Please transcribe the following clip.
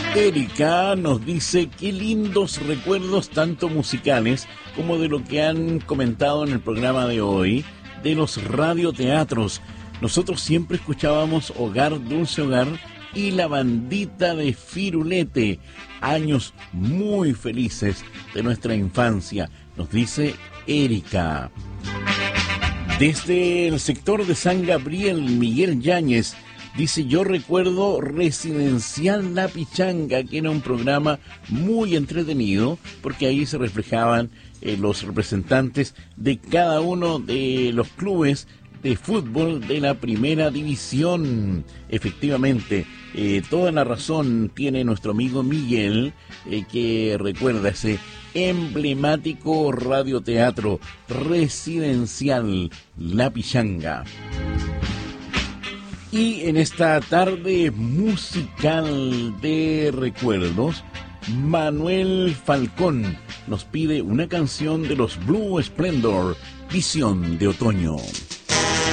Erika nos dice qué lindos recuerdos, tanto musicales como de lo que han comentado en el programa de hoy, de los radioteatros. Nosotros siempre escuchábamos Hogar, Dulce Hogar y La Bandita de Firulete. Años muy felices de nuestra infancia, nos dice Erika. Desde el sector de San Gabriel, Miguel Yáñez dice: yo recuerdo Residencial La Pichanga, que era un programa muy entretenido, porque ahí se reflejaban los representantes de cada uno de los clubes de fútbol de la primera división. Efectivamente, toda la razón tiene nuestro amigo Miguel, que recuerda ese emblemático radioteatro Residencial La Pichanga. Y en esta tarde musical de recuerdos, Manuel Falcón nos pide una canción de los Blue Splendor, Visión de Otoño.